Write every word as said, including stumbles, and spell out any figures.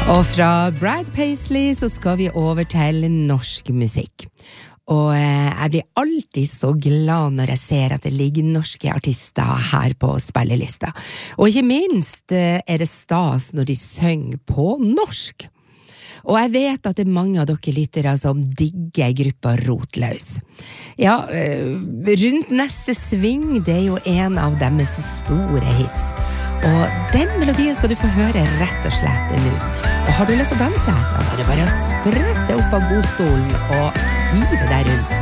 Og fra Brad Paisley så skal vi over til norsk musikk. Og eh, jeg blir alltid så glad når jeg ser at det ligger norske artister her på spillelista. Og ikke minst eh, er det stas når de synger på norsk. Og jeg vet at det er mange av dere lyttere som digger gruppa Rotløs. Ja, øh, rundt neste sving, det er jo en av deres store hits. Og den melodien skal du få høre rett og slett nå. Og har du lyst til å danse, da er det bare å sprette opp av godstolen og hive deg rundt.